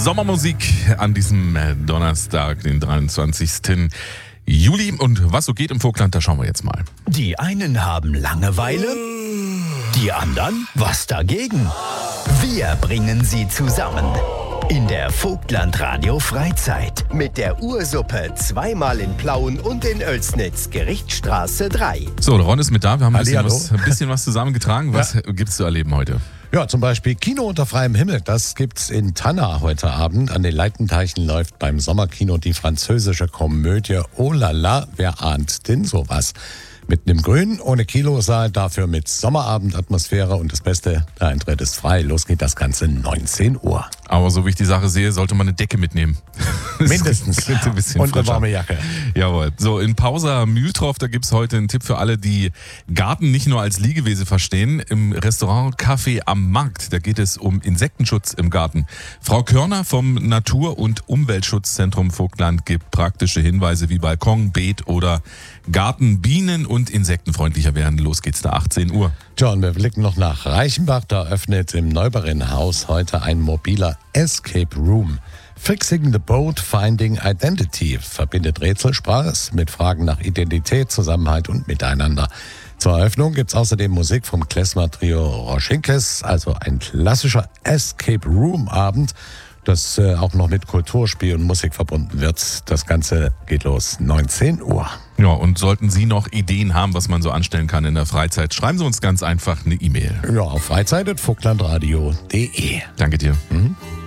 Sommermusik an diesem Donnerstag, den 23. Juli. Und was so geht im Vogtland, da schauen wir jetzt mal. Die einen haben Langeweile, die anderen was dagegen. Wir bringen sie zusammen. In der Vogtland Radio Freizeit mit der Ursuppe zweimal in Plauen und in Oelsnitz, Gerichtsstraße 3. So, der Ron ist mit da. Wir haben ein Hallihallo. bisschen was zusammengetragen. Was gibt's zu erleben heute? Ja, zum Beispiel Kino unter freiem Himmel. Das gibt's in Tanna heute Abend. An den Leitenteichen läuft beim Sommerkino die französische Komödie Oh la la, wer ahnt denn sowas? Mitten im Grün, ohne Kinosaal, dafür mit Sommerabend-Atmosphäre und das Beste, der Eintritt ist frei. Los geht das Ganze 19 Uhr. Aber so wie ich die Sache sehe, sollte man eine Decke mitnehmen. Mindestens. Das klingt ein bisschen und eine frischer. warme Jacke. Jawohl. So, in Pausa Mühltorf, da gibt's heute einen Tipp für alle, die Garten nicht nur als Liegewese verstehen. Im Restaurant Café am Markt, da geht es um Insektenschutz im Garten. Frau Körner vom Natur- und Umweltschutzzentrum Vogtland gibt praktische Hinweise wie Balkon, Beet oder Garten bienen- und insektenfreundlicher werden. Los geht's da 18 Uhr. John, wir blicken noch nach Reichenbach. Da öffnet im Neuberinnenhaus heute ein mobiler Escape Room. Fixing the Boat, Finding Identity verbindet Rätselspaß mit Fragen nach Identität, Zusammenhalt und Miteinander. Zur Eröffnung gibt's außerdem Musik vom Klezmer-Trio Roschinkes, also ein klassischer Escape Room-Abend, das auch noch mit Kulturspiel und Musik verbunden wird. Das Ganze geht los 19 Uhr. Ja, und sollten Sie noch Ideen haben, was man so anstellen kann in der Freizeit, schreiben Sie uns ganz einfach eine E-Mail. Ja, auf freizeit@vogtlandradio.de. Danke dir. Mhm.